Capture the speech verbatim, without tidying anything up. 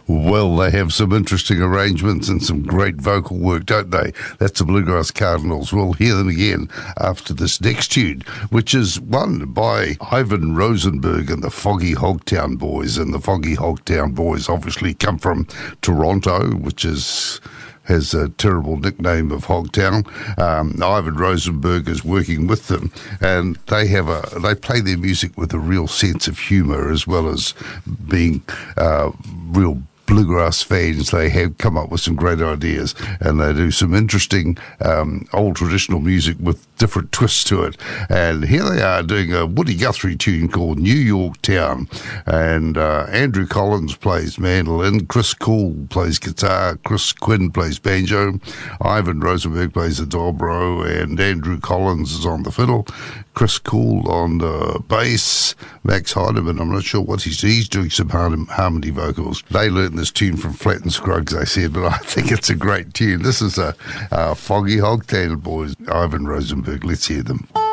Well, they have some interesting arrangements and some great vocal work, don't they? That's the Bluegrass Cardinals. We'll hear them again after this next tune, which is one by Ivan Rosenberg and the Foggy Hogtown Boys. And the Foggy Hogtown Boys obviously come from Toronto, which is... has a terrible nickname of Hogtown. Um, Ivan Rosenberg is working with them, and they have a they play their music with a real sense of humour as well as being uh, real bluegrass fans. They have come up with some great ideas, and they do some interesting um, old traditional music with different twists to it. And here they are doing a Woody Guthrie tune called New York Town. And uh, Andrew Collins plays mandolin, Chris Cool plays guitar, Chris Quinn plays banjo, Ivan Rosenberg plays the dobro, and Andrew Collins is on the fiddle, Chris Cool on the bass, Max Heidemann, I'm not sure what he's doing. He's doing some harmony vocals. They learned this tune from Flat and Scruggs, they said, but I think it's a great tune. This is a, a Foggy Hogtown Boys, Ivan Rosenberg. Let's hear them.